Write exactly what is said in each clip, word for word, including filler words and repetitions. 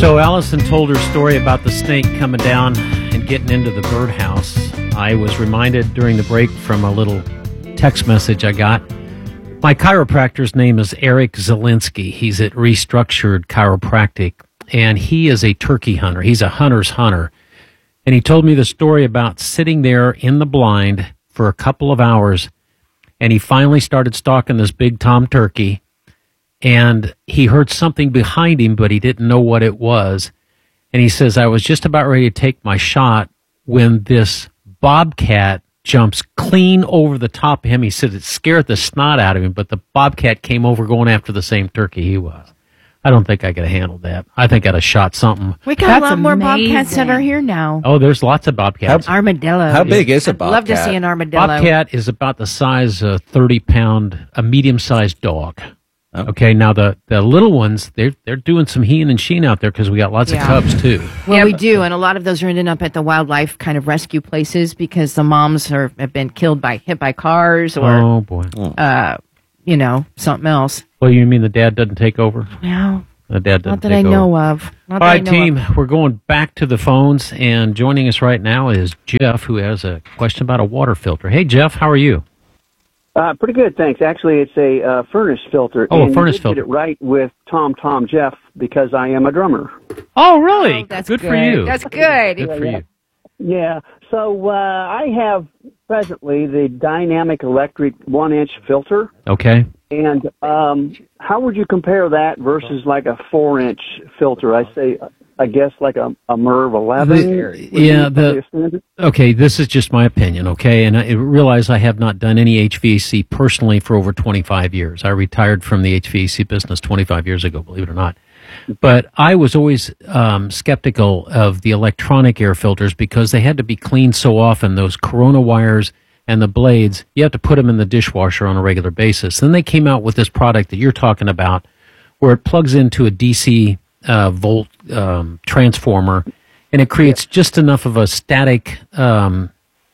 So Allison told her story about the snake coming down and getting into the birdhouse. I was reminded during the break from a little text message I got. My chiropractor's name is Eric Zielinski. He's at Restructured Chiropractic, and he is a turkey hunter. He's a hunter's hunter. And he told me the story about sitting there in the blind for a couple of hours, and he finally started stalking this big tom turkey, and he heard something behind him, but he didn't know what it was. And he says, I was just about ready to take my shot when this bobcat jumps clean over the top of him. He said it scared the snot out of him, but the bobcat came over going after the same turkey he was. I don't think I could have handled that. I think I'd have shot something. We got That's a lot more amazing. bobcats that are here now. Oh, there's lots of bobcats. How- Armadillo. How big is a I'd bobcat? love to see an armadillo. Bobcat is about the size of thirty pound, a medium-sized dog. Oh. Okay, now the, the little ones, they're, they're doing some heeing and sheeing out there because we got lots Yeah. of cubs, too. Well, Yeah, we but- do, and a lot of those are ending up at the wildlife kind of rescue places because the moms are have been killed by hit by cars or Oh, boy. uh, you know, something else. Well, you mean the dad doesn't take over? No, The dad doesn't not that take I over. know of. Not All that I right, know team, of. we're going back to the phones, and joining us right now is Jeff, who has a question about a water filter. Hey, Jeff, how are you? Uh, pretty good, thanks. Actually, it's a uh, furnace filter. Oh, a and furnace you did filter. Get it right with Tom Tom Jeff because I am a drummer. Oh, really? Oh, that's good, for you. That's good. Good for you. Yeah. So uh, I have presently the dynamic electric one inch filter, Okay. and um, how would you compare that versus like a four inch filter? I say, I guess like a, a Merv eleven. The- would yeah, be the- a standard? Okay, this is just my opinion, okay? And I realize I have not done any H V A C personally for over twenty-five years. I retired from the H V A C business twenty-five years ago, believe it or not. But I was always um, skeptical of the electronic air filters because they had to be cleaned so often. Those Corona wires and the blades, you have to put them in the dishwasher on a regular basis. Then they came out with this product that you're talking about where it plugs into a D C uh, volt um, transformer, and it creates just enough of a static um,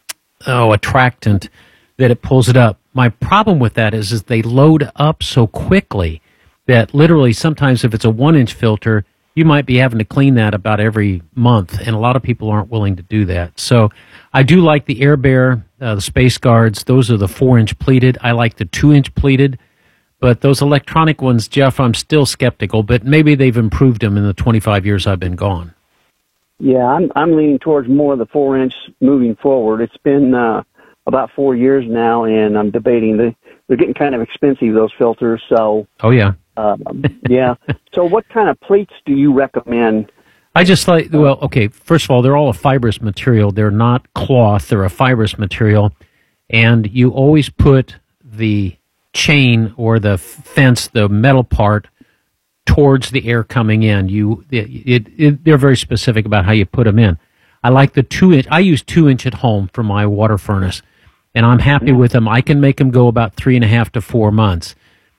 oh, attractant that it pulls it up. My problem with that is, is they load up so quickly that literally sometimes if it's a one-inch filter, you might be having to clean that about every month, and a lot of people aren't willing to do that. So I do like the Air Bear, uh, the Space Guards. Those are the four-inch pleated. I like the two-inch pleated. But those electronic ones, Jeff, I'm still skeptical, but maybe they've improved them in the twenty-five years I've been gone. Yeah, I'm I'm leaning towards more of the four inch moving forward. It's been uh, about four years now, and I'm debating the they're getting kind of expensive, those filters. So Oh, yeah. um, yeah. So what kind of plates do you recommend? I just like, well, okay, first of all, they're all a fibrous material. They're not cloth. They're a fibrous material. And you always put the chain or the fence, the metal part, towards the air coming in. You, it, it, it, they're very specific about how you put them in. I like the two inch. I use two inch at home for my water furnace, and I'm happy with them. I can make them go about three and a half to four months.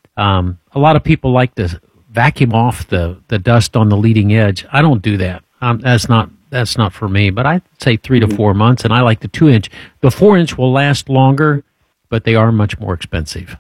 Um, a lot of people like to vacuum off the, the dust on the leading edge. I don't do that. Um, that's not that's not for me. But I'd say three to four months, and I like the two inch. The four inch will last longer, but they are much more expensive.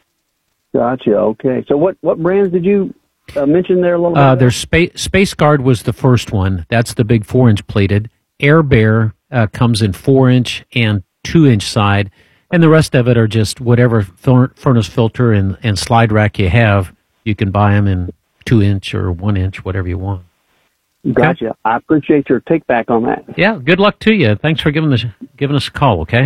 Gotcha. Okay. So what what brands did you uh, mention there a little bit? Uh, there's Space Space Guard was the first one. That's the big four inch plated. Air Bear uh, comes in four inch and two inch side, and the rest of it are just whatever fur- furnace filter and, and slide rack you have. You can buy them in two inch or one inch, whatever you want. Gotcha. I appreciate your take back on that. Yeah, good luck to you. Thanks for giving us giving us a call. Okay.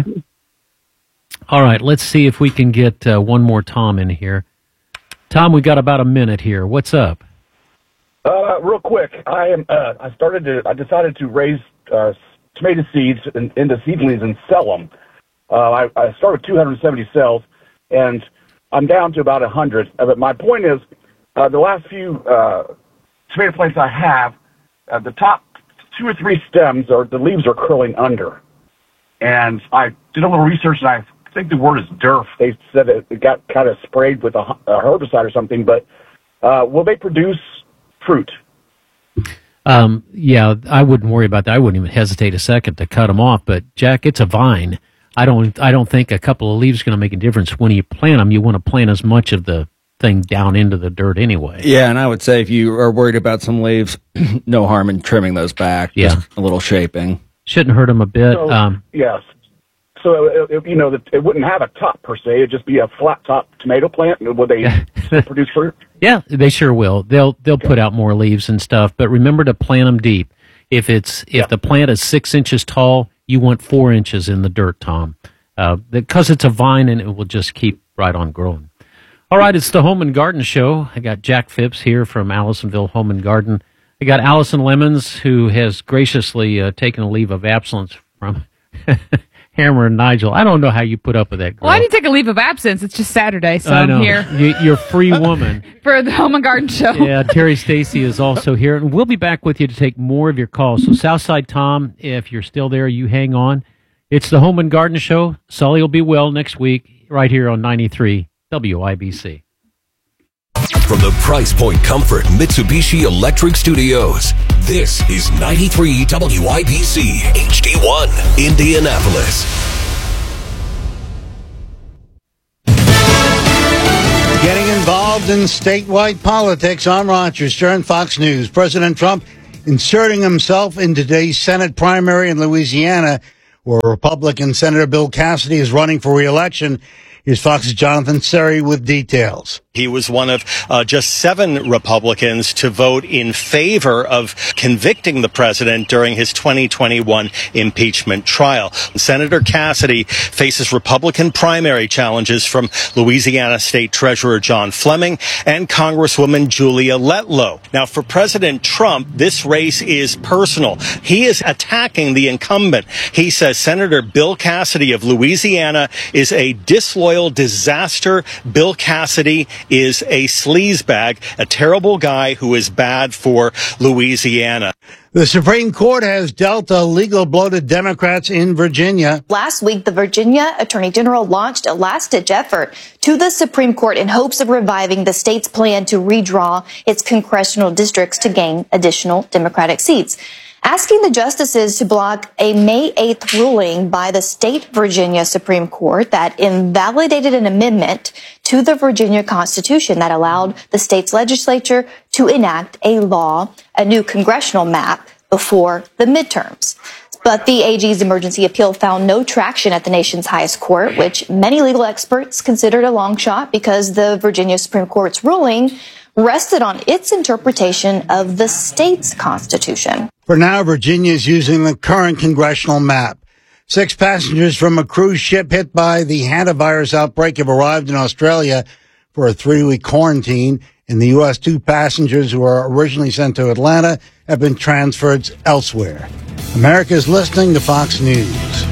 All right, let's see if we can get uh, one more Tom in here. Tom, we got about a minute here. What's up? Uh, real quick, I am. Uh, I started to. I decided to raise uh, tomato seeds in, into seedlings and sell them. Uh, I, I started with two hundred seventy cells, and I'm down to about one hundred. Uh, but my point is, uh, the last few uh, tomato plants I have, uh, the top two or three stems are the leaves are curling under, and I did a little research, and I think the word is D E R F. They said it, it got kind of sprayed with a, a herbicide or something. But uh, will they produce fruit? Um, yeah, I wouldn't worry about that. I wouldn't even hesitate a second to cut them off. But Jack, it's a vine. I don't. I don't think a couple of leaves is going to make a difference. When you plant them, you want to plant as much of the thing down into the dirt anyway. Yeah, and I would say if you are worried about some leaves, no harm in trimming those back. Yeah. Just a little shaping. Shouldn't hurt them a bit. So, um, yes. So, it, it, you know, the, it wouldn't have a top per se. It'd just be a flat top tomato plant. Would they produce fruit? Yeah, they sure will. They'll they'll okay. put out more leaves and stuff. But remember to plant them deep. If it's if yeah. the plant is six inches tall, you want four inches in the dirt, Tom, uh, because it's a vine and it will just keep right on growing. All right, it's the Home and Garden Show. I got Jack Phipps here from Allisonville Home and Garden. I got Allison Lemons, who has graciously uh, taken a leave of absence from Hammer and Nigel. I don't know how you put up with that, girl. Well, I didn't take a leave of absence. It's just Saturday, so I know. I'm here. You, you're a free woman. For the Home and Garden Show. Yeah, Terry Stacy is also here. And we'll be back with you to take more of your calls. So, Southside Tom, if you're still there, you hang on. It's the Home and Garden Show. Sully will be well next week, right here on ninety-three W I B C. From the Price Point Comfort Mitsubishi Electric Studios, this is ninety-three W I B C H D one, Indianapolis. Getting involved in statewide politics, I'm Roger Stern, Fox News. President Trump inserting himself in today's Senate primary in Louisiana, where Republican Senator Bill Cassidy is running for re-election. Here's Fox's Jonathan Serry with details. He was one of uh, just seven Republicans to vote in favor of convicting the president during his twenty twenty-one impeachment trial. Senator Cassidy faces Republican primary challenges from Louisiana State Treasurer John Fleming and Congresswoman Julia Letlow. Now, for President Trump, this race is personal. He is attacking the incumbent. He says Senator Bill Cassidy of Louisiana is a disloyal disaster. Bill Cassidy is a sleazebag, a terrible guy who is bad for Louisiana. The Supreme Court has dealt a legal blow to Democrats in Virginia. Last week, the Virginia Attorney General launched a last-ditch effort to the Supreme Court in hopes of reviving the state's plan to redraw its congressional districts to gain additional Democratic seats, asking the justices to block a May eighth ruling by the state Virginia Supreme Court that invalidated an amendment to the Virginia Constitution that allowed the state's legislature to enact a law, a new congressional map, before the midterms. But the A G's emergency appeal found no traction at the nation's highest court, which many legal experts considered a long shot because the Virginia Supreme Court's ruling rested on its interpretation of the state's constitution. For now, Virginia is using the current congressional map. Six passengers from a cruise ship hit by the hantavirus outbreak have arrived in Australia for a three-week quarantine. In the U S, two passengers who were originally sent to Atlanta have been transferred elsewhere. America is listening to Fox News.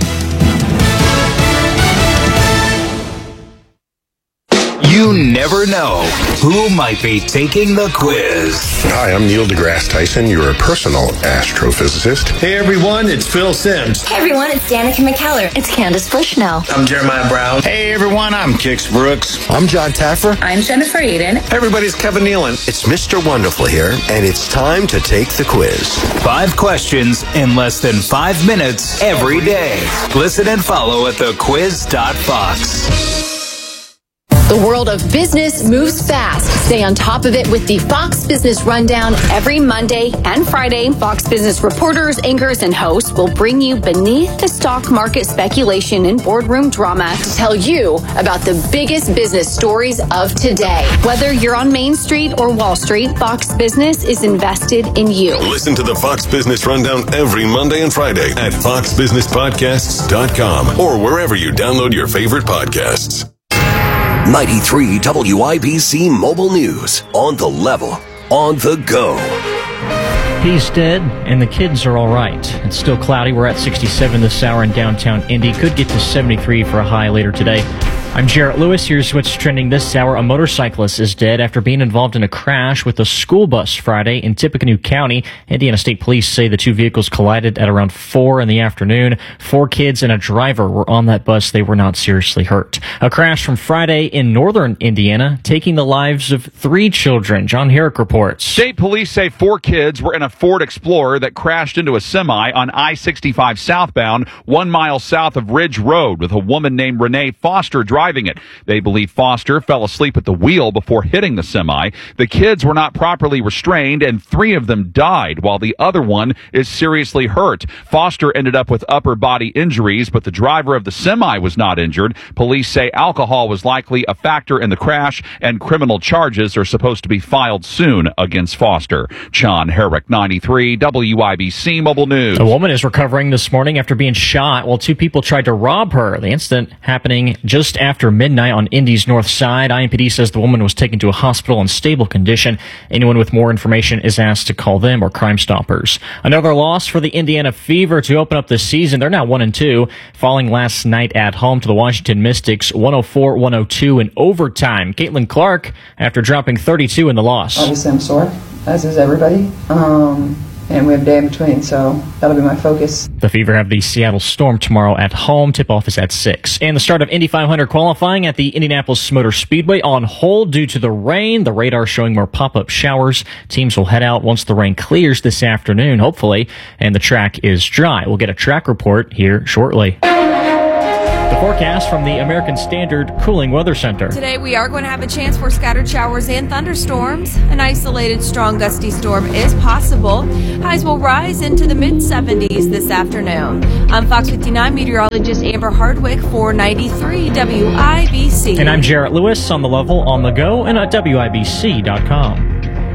You never know who might be taking the quiz. Hi, I'm Neil deGrasse Tyson, your personal astrophysicist. Hey everyone, it's Phil Sims. Hey everyone, it's Danica McKellar. It's Candace Bushnell. I'm Jeremiah Brown. Hey everyone, I'm Kix Brooks. I'm John Taffer. I'm Jennifer Aiden. Hey everybody, it's Kevin Nealon. It's Mister Wonderful here, and it's time to take the quiz. Five questions in less than five minutes every day. Listen and follow at the quiz dot fox. The world of business moves fast. Stay on top of it with the Fox Business Rundown every Monday and Friday. Fox Business reporters, anchors, and hosts will bring you beneath the stock market speculation and boardroom drama to tell you about the biggest business stories of today. Whether you're on Main Street or Wall Street, Fox Business is invested in you. Listen to the Fox Business Rundown every Monday and Friday at fox business podcasts dot com or wherever you download your favorite podcasts. ninety-three W I B C Mobile News. On the level. On the go. He's dead, and the kids are all right. It's still cloudy. We're at sixty-seven this hour in downtown Indy. Could get to seventy-three for a high later today. I'm Jarrett Lewis. Here's what's trending this hour. A motorcyclist is dead after being involved in a crash with a school bus Friday in Tippecanoe County. Indiana State Police say the two vehicles collided at around four in the afternoon. Four kids and a driver were on that bus. They were not seriously hurt. A crash from Friday in northern Indiana, taking the lives of three children. John Herrick reports. State police say four kids were in a Ford Explorer that crashed into a semi on I sixty-five southbound, one mile south of Ridge Road, with a woman named Renee Foster driving. driving it. They believe Foster fell asleep at the wheel before hitting the semi. The kids were not properly restrained, and three of them died, while the other one is seriously hurt. Foster ended up with upper body injuries, but the driver of the semi was not injured. Police say alcohol was likely a factor in the crash, and criminal charges are supposed to be filed soon against Foster. John Herrick, ninety-three W I B C Mobile News. A woman is recovering this morning after being shot while two people tried to rob her. The incident happening just after midnight on Indy's north side. I M P D says the woman was taken to a hospital in stable condition. Anyone with more information is asked to call them or Crime Stoppers. Another loss for the Indiana Fever to open up the season. They're now one and two, falling last night at home to the Washington Mystics, one oh four one oh two in overtime. Caitlin Clark, after dropping thirty-two in the loss. Obviously, I'm sore, as is everybody. Um, and we have a day in between, so that'll be my focus. The Fever have the Seattle Storm tomorrow at home. Tip-off is at six. And the start of Indy five hundred qualifying at the Indianapolis Motor Speedway on hold due to the rain. The radar showing more pop-up showers. Teams will head out once the rain clears this afternoon, hopefully, and the track is dry. We'll get a track report here shortly. The forecast from the American Standard Cooling Weather Center. Today we are going to have a chance for scattered showers and thunderstorms. An isolated strong gusty storm is possible. Highs will rise into the mid seventies this afternoon. I'm Fox fifty-nine meteorologist Amber Hardwick for ninety-three W I B C. And I'm Jarrett Lewis on the level, on the go, and at W I B C dot com.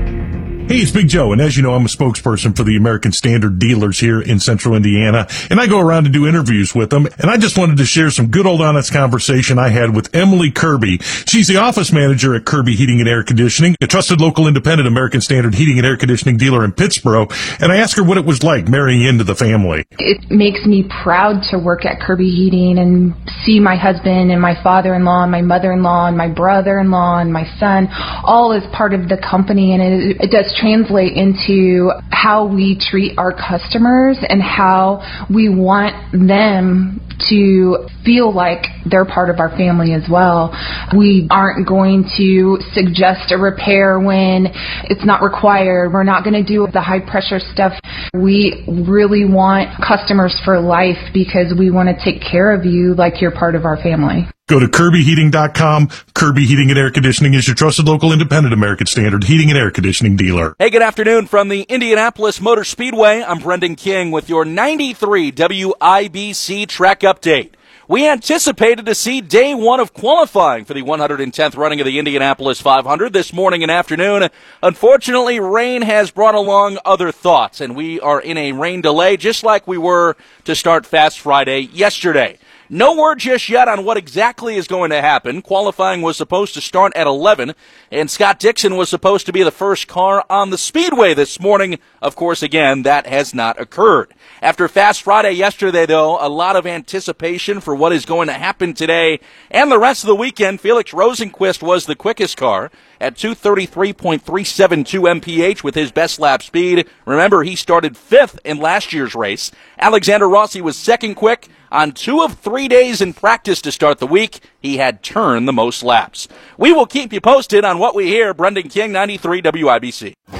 Hey, it's Big Joe, and as you know, I'm a spokesperson for the American Standard dealers here in central Indiana, and I go around and do interviews with them, and I just wanted to share some good old honest conversation I had with Emily Kirby. She's the office manager at Kirby Heating and Air Conditioning, a trusted local independent American Standard heating and air conditioning dealer in Pittsburgh, and I asked her what it was like marrying into the family. It makes me proud to work at Kirby Heating and see my husband and my father-in-law and my mother-in-law and my brother-in-law and my son all as part of the company, and it, it does translate into how we treat our customers and how we want them to feel like they're part of our family as well. We aren't going to suggest a repair when it's not required. We're not going to do the high pressure stuff. We really want customers for life because we want to take care of you like you're part of our family. Go to Kirby Heating dot com. Kirby Heating and Air Conditioning is your trusted local independent American Standard heating and air conditioning dealer. Hey, good afternoon from the Indianapolis Motor Speedway. I'm Brendan King with your ninety-three W I B C track update. We anticipated to see day one of qualifying for the one hundred tenth running of the Indianapolis five hundred this morning and afternoon. Unfortunately, rain has brought along other thoughts, and we are in a rain delay just like we were to start Fast Friday yesterday. No word just yet on what exactly is going to happen. Qualifying was supposed to start at eleven, and Scott Dixon was supposed to be the first car on the speedway this morning. Of course, again, that has not occurred. After Fast Friday yesterday, though, a lot of anticipation for what is going to happen today and the rest of the weekend. Felix Rosenquist was the quickest car at two thirty-three point three seven two M P H with his best lap speed. Remember, he started fifth in last year's race. Alexander Rossi was second quick. On two of three days in practice to start the week, he had turned the most laps. We will keep you posted on what we hear. Brendan King, ninety-three W I B C.